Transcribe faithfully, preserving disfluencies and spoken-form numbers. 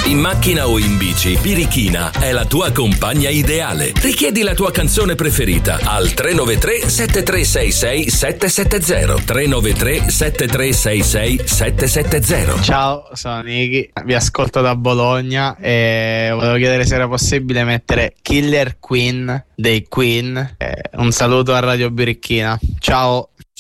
In macchina o in bici, Birichina è la tua compagna ideale. Richiedi la tua canzone preferita al tre nove tre sette tre sei sei sette sette zero. tre nove tre sette tre sei sei sette sette zero. Ciao, sono Niki, vi ascolto da Bologna e volevo chiedere se era possibile mettere Killer Queen dei Queen. Eh, un saluto a Radio Birichina. Ciao.